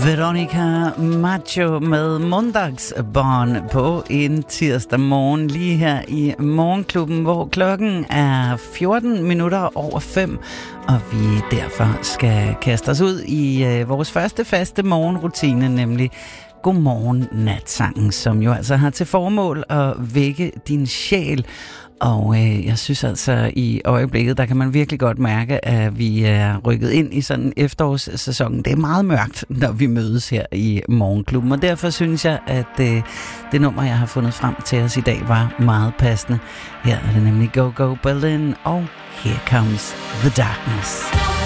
Veronica Maggio med Måndagsbarn på en tirsdag morgen lige her i Morgenklubben, hvor klokken er 14 minutter over 5, og vi derfor skal kaste os ud i vores første faste morgenrutine, nemlig Godmorgen Natsangen, som jo altså har til formål at vække din sjæl. Og jeg synes altså, i øjeblikket, der kan man virkelig godt mærke, at vi er rykket ind i sådan en efterårssæson. Det er meget mørkt, når vi mødes her i Morgenklubben, og derfor synes jeg, at det nummer, jeg har fundet frem til os i dag, var meget passende. Her er det nemlig Go Go Berlin, og Here Comes the Darkness.